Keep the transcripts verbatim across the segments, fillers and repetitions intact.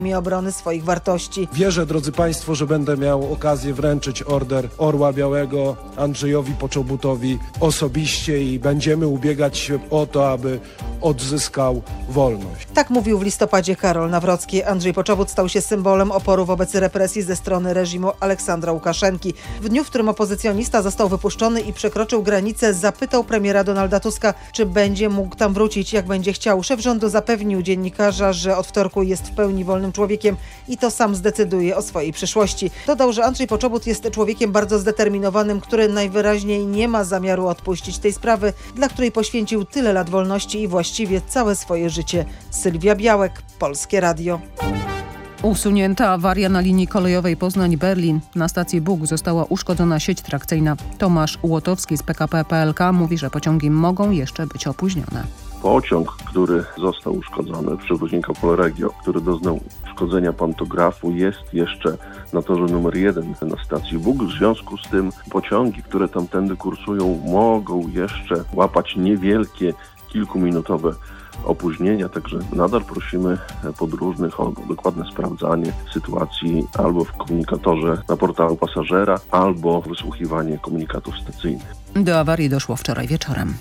i obrony swoich wartości. Wierzę, drodzy Państwo, że będę miał okazję wręczyć Order Orła Białego Andrzejowi Poczobutowi osobiście i będziemy ubiegać się o to, aby odzyskał wolność. Tak mówił w listopadzie Karol Nawrocki. Andrzej Poczobut stał się symbolem oporu wobec represji ze strony reżimu Aleksandra Łukaszenki. W dniu, w którym opozycjonista został wypuszczony i przekroczył granicę, zapytał premiera Donalda Tuska, czy będzie mógł tam wrócić, jak będzie chciał. Szef rządu zapewnił dziennikarza, że od wtorku jest w pełni wolnym człowiekiem i to sam zdecyduje o swojej przyszłości. Dodał, że Andrzej Poczobut jest człowiekiem bardzo zdeterminowanym, który najwyraźniej nie ma zamiaru odpuścić tej sprawy, dla której poświęcił tyle lat wolności i właściwie całe swoje życie. Sylwia Białek, Polskie Radio. Usunięta awaria na linii kolejowej Poznań-Berlin. Na stacji Bug została uszkodzona sieć trakcyjna. Tomasz Łotowski z P K P P L K mówi, że pociągi mogą jeszcze być opóźnione. Pociąg, który został uszkodzony, przewoźnika Polregio, który doznał uszkodzenia pantografu, jest jeszcze na torze numer jeden na stacji Bug. W związku z tym pociągi, które tamtędy kursują, mogą jeszcze łapać niewielkie, kilkuminutowe opóźnienia, także nadal prosimy podróżnych o dokładne sprawdzanie sytuacji albo w komunikatorze na portalu pasażera, albo wysłuchiwanie komunikatów stacyjnych. Do awarii doszło wczoraj wieczorem.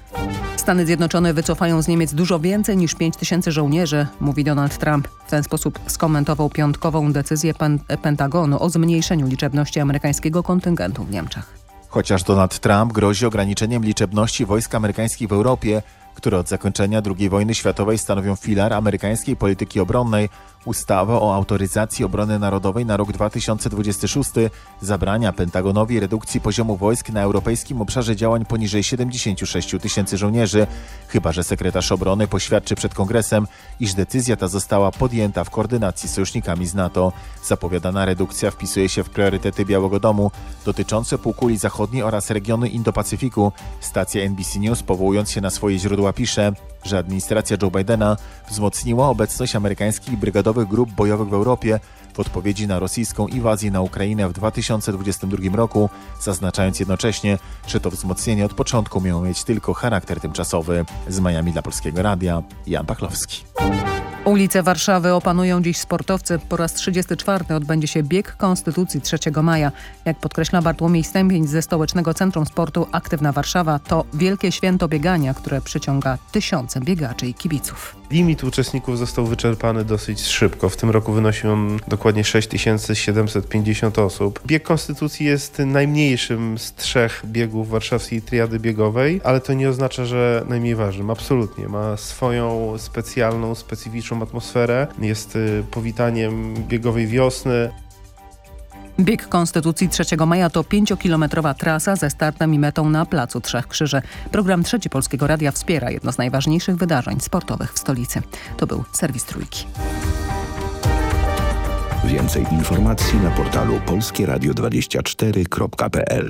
Stany Zjednoczone wycofają z Niemiec dużo więcej niż pięć tysięcy żołnierzy, mówi Donald Trump. W ten sposób skomentował piątkową decyzję pen- Pentagonu o zmniejszeniu liczebności amerykańskiego kontyngentu w Niemczech. Chociaż Donald Trump grozi ograniczeniem liczebności wojsk amerykańskich w Europie, które od zakończenia drugiej wojny światowej stanowią filar amerykańskiej polityki obronnej, ustawa o autoryzacji obrony narodowej na rok dwa tysiące dwudziesty szósty zabrania Pentagonowi redukcji poziomu wojsk na europejskim obszarze działań poniżej siedemdziesiąt sześć tysięcy żołnierzy, chyba że sekretarz obrony poświadczy przed Kongresem, iż decyzja ta została podjęta w koordynacji z sojusznikami z NATO. Zapowiadana redukcja wpisuje się w priorytety Białego Domu dotyczące półkuli zachodniej oraz regionu Indo-Pacyfiku. Stacja N B C News, powołując się na swoje źródła, pisze, że administracja Joe Bidena wzmocniła obecność amerykańskich brygadowych grup bojowych w Europie w odpowiedzi na rosyjską inwazję na Ukrainę w dwa tysiące dwudziestym drugim roku, zaznaczając jednocześnie, że to wzmocnienie od początku miało mieć tylko charakter tymczasowy. Z Miami dla Polskiego Radia, Jan Pachlowski. Ulice Warszawy opanują dziś sportowcy. Po raz trzydziesty czwarty odbędzie się bieg Konstytucji trzeciego maja. Jak podkreśla Bartłomiej Stępień ze Stołecznego Centrum Sportu Aktywna Warszawa, to wielkie święto biegania, które przyciąga tysiące biegaczy i kibiców. Limit uczestników został wyczerpany dosyć szybko. W tym roku wynosi on dokładnie sześć tysięcy siedemset pięćdziesiąt osób. Bieg Konstytucji jest najmniejszym z trzech biegów warszawskiej triady biegowej, ale to nie oznacza, że najmniej ważnym. Absolutnie. Ma swoją specjalną, specyficzną atmosferę. Jest powitaniem biegowej wiosny. Bieg Konstytucji trzeciego maja to pięciokilometrowa trasa ze startem i metą na Placu Trzech Krzyży. Program Trzeci Polskiego Radia wspiera jedno z najważniejszych wydarzeń sportowych w stolicy. To był serwis Trójki. Więcej informacji na portalu polskie radio dwadzieścia cztery kropka p l.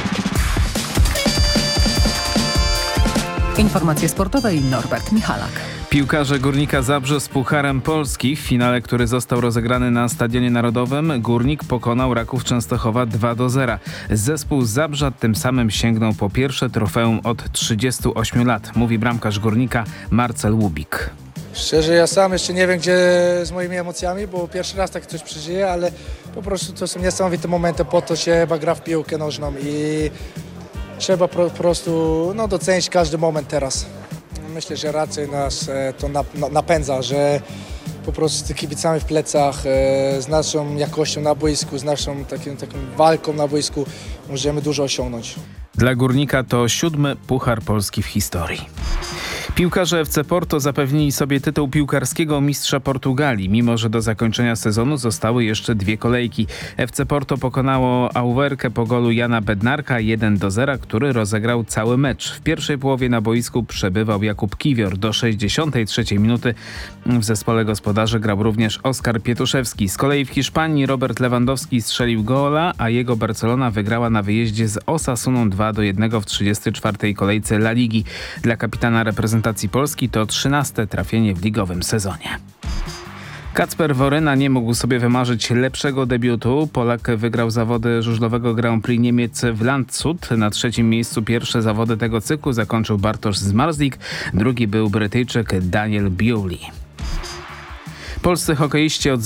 Informacje sportowe i Norbert Michalak. Piłkarze Górnika Zabrze z Pucharem Polski. W finale, który został rozegrany na Stadionie Narodowym, Górnik pokonał Raków Częstochowa dwa do zera. Zespół z Zabrza tym samym sięgnął po pierwsze trofeum od trzydziestu ośmiu lat, mówi bramkarz Górnika Marcel Łubik. Szczerze, ja sam jeszcze nie wiem, gdzie z moimi emocjami, bo pierwszy raz tak coś przeżyję, ale po prostu to są niesamowite momenty, po to się chyba gra w piłkę nożną i trzeba po prostu no, docenić każdy moment teraz. Myślę, że raczej nas to napędza, że po prostu z kibicami w plecach, z naszą jakością na boisku, z naszą takim, taką walką na boisku możemy dużo osiągnąć. Dla Górnika to siódmy Puchar Polski w historii. Piłkarze F C Porto zapewnili sobie tytuł piłkarskiego mistrza Portugalii, mimo że do zakończenia sezonu zostały jeszcze dwie kolejki. F C Porto pokonało Auverkę po golu Jana Bednarka jeden do zera, który rozegrał cały mecz. W pierwszej połowie na boisku przebywał Jakub Kiwior. Do sześćdziesiątej trzeciej minuty w zespole gospodarzy grał również Oskar Pietuszewski. Z kolei w Hiszpanii Robert Lewandowski strzelił gola, a jego Barcelona wygrała na wyjeździe z Osasuną dwa do jednego w trzydziestej czwartej kolejce La Ligi. Dla kapitana reprezentacji Polski to trzynaste trafienie w ligowym sezonie. Kacper Woryna nie mógł sobie wymarzyć lepszego debiutu. Polak wygrał zawody żużlowego Grand Prix Niemiec w Landshut. Na trzecim miejscu pierwsze zawody tego cyklu zakończył Bartosz Zmarzlik. Drugi był Brytyjczyk Daniel Bewley. Polscy hokeiści od